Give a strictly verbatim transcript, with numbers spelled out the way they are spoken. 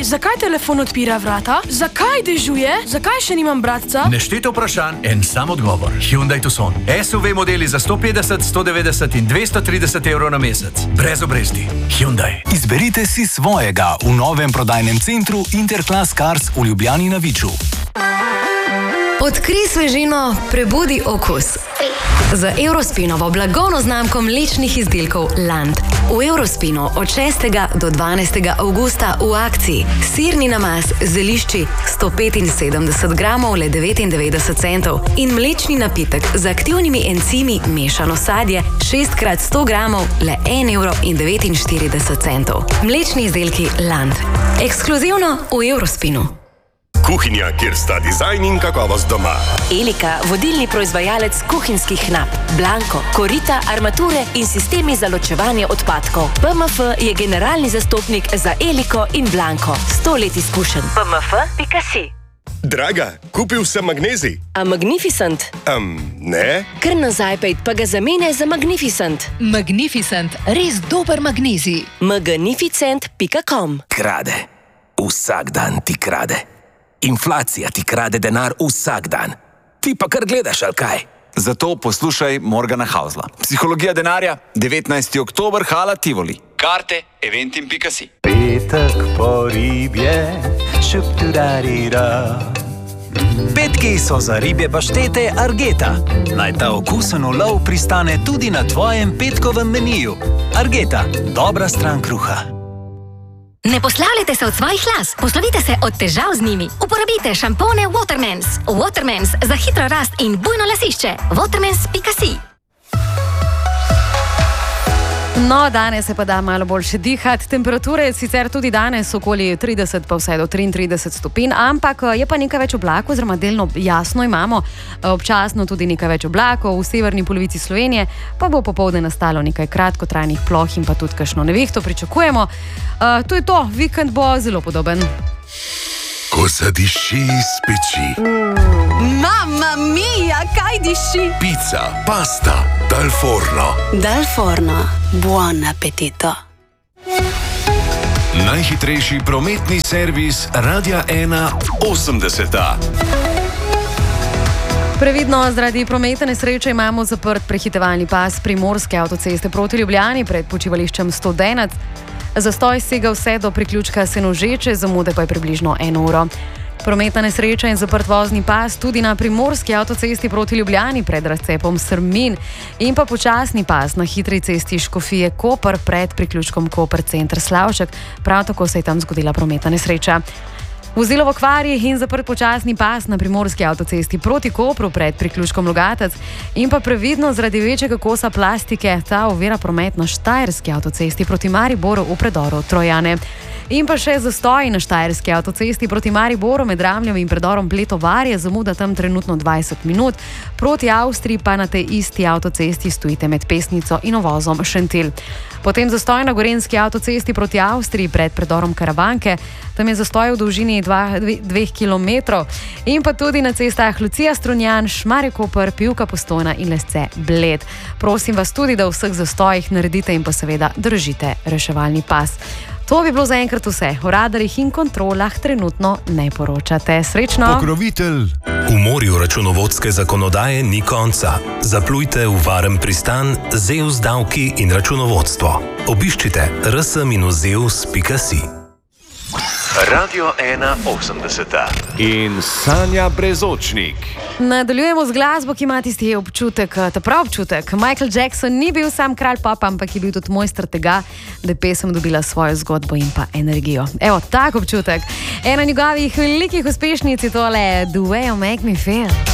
Zakaj telefon odpira vrata? Zakaj dežuje? Zakaj še nimam bratca? Nešteto vprašanj, en sam odgovor. Hyundai Tucson. S U V modeli za sto petdeset, sto devetdeset in dvesto trideset evrov na mesec. Brez obresti. Hyundai. Izberite si svojega v novem prodajnem centru Interclass Cars v Ljubljani na Viču. Odkrij svežino, prebudi okus. Z Eurospinovo blagovno znamko mlečnih izdelkov Land. V Eurospinu od šestega do dvanajstega avgusta v akciji sirni namaz z zelišči sto petinsedemdeset gramov le devetindevetdeset centov in mlečni napitek z aktivnimi encimi mešano sadje šest krat sto gramov le en evro in devetinštirideset centov. Mlečni izdelki Land. Ekskluzivno v Eurospinu. Kuhinja, kjer sta dizajn in kakovost doma. Elika, vodilni proizvajalec kuhinjskih nap. Blanko, korita, armature in sistemi za ločevanje odpadkov. P M F je generalni zastopnik za Eliko in Blanko. Sto let izkušenj. P M F pika si. Draga, kupil sem magnezij. A Magnificent? Um, ne. Kar nazaj pejt, pa ga zamenjaj za Magnificent. Magnificent, res dober magnezij. Magnificent pika com. Krade. Vsak dan ti krade. Inflacija ti krade denar vsak dan. Ti pa kar gledaš, ali kaj? Zato poslušaj Morgana Hausla. Psihologija denarja, devetnajsti oktober, Hala Tivoli. Karte eventim pika si. Petek po ribje, šupturarira. Petki so za ribje paštete Argeta. Naj ta okusen ulov pristane tudi na tvojem petkovem meniju. Argeta, dobra stran kruha. Ne poslavljajte se od svojih las, poslovite se od težav z njimi. Uporabite šampone Watermans. Watermans za hitro rast in bujno lasišče. Watermans pika si. No, danes se pa da malo boljše dihati. Temperature je sicer tudi danes okoli trideset pa vse do triintrideset stopinj, ampak je pa nekaj več oblakov, oziroma delno jasno imamo, občasno tudi nekaj več oblakov. V severni polovici Slovenije pa bo popoldne nastalo nekaj kratkotrajnih ploh in pa tudi kakšno nevihto pričakujemo. Uh, to je to, vikend bo zelo podoben. Ko zadiši iz peči. Mamma mia, kaj diši? Pizza, pasta, dal forno. Dal forno, buon appetito. Najhitrejši prometni servis Radia ena osemdeseta. Previdno, zaradi prometne nesreče imamo zaprt prehitevalni pas primorske avtoceste proti Ljubljani pred počivališčem Studenec. Zastoj sega vse do priključka Senožeče, zamude pa je približno eno uro. Prometna nesreča in zaprt vozni pas tudi na primorski avtocesti proti Ljubljani pred razcepom Srmin in pa počasni pas na hitri cesti Škofije Koper pred priključkom Koper Center Slavšek. Prav tako se je tam zgodila prometna nesreča. Vozilo v okvari in zaprt počasni pas na primorski avtocesti proti Kopru pred priključkom Logatec in pa previdno zaradi večjega kosa plastike ta ovira promet na štajerski avtocesti proti Mariboru v predoru Trojane. In pa še zastoj na štajerski avtocesti proti Mariboru med Ramljem in predorom Pletovarje, zamuda tam trenutno dvajset minut, proti Avstriji pa na tej isti avtocesti stojite med Pesnico in ovozom Šentilj. Potem zastoj na gorenski avtocesti proti Avstriji pred predorom Karavanke, tam je zastoj v dolžini dva, dve, dveh kilometrov in pa tudi na cestah Lucija Strunjan, Šmarje Koper, Pivka Postojna in Lesce Bled. Prosim vas tudi, da v vseh zastojih naredite in pa seveda držite reševalni pas. To bi bilo zaenkrat vse. O radarjih in kontrolah trenutno ne poročate. Srečno! Pokrovitelj. V morju računovodske zakonodaje ni konca. Zaplujte v varen pristan Zeus davki in računovodstvo. Obiščite r s minus zeus pika si. Radio ena osemdeseta in Sanja Brezočnik. Nadaljujemo z glasbo, ki ima tisti občutek, ta prav občutek. Michael Jackson ni bil sam kralj popa, ampak je bil tudi mojster tega, da je pesem dobila svojo zgodbo in pa energijo. Evo, tak občutek. Ena njegovih velikih uspešnic je tole The Way You Make Me Feel.